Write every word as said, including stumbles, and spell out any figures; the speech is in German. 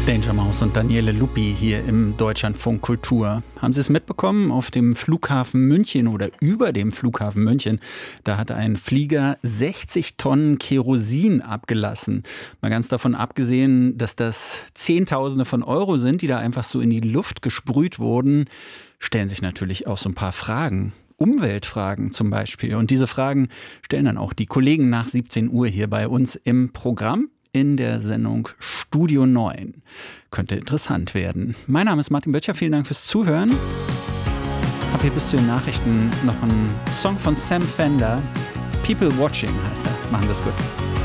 Danger Mouse und Daniele Luppi hier im Deutschlandfunk Kultur. Haben Sie es mitbekommen? Auf dem Flughafen München oder über dem Flughafen München, da hat ein Flieger sechzig Tonnen Kerosin abgelassen. Mal ganz davon abgesehen, dass das Zehntausende von Euro sind, die da einfach so in die Luft gesprüht wurden, stellen sich natürlich auch so ein paar Fragen. Umweltfragen zum Beispiel. Und diese Fragen stellen dann auch die Kollegen nach siebzehn Uhr hier bei uns im Programm in der Sendung Studio neun. Könnte interessant werden. Mein Name ist Martin Böttcher, vielen Dank fürs Zuhören. Hab hier bis zu den Nachrichten noch einen Song von Sam Fender. People Watching heißt er. Machen Sie es gut.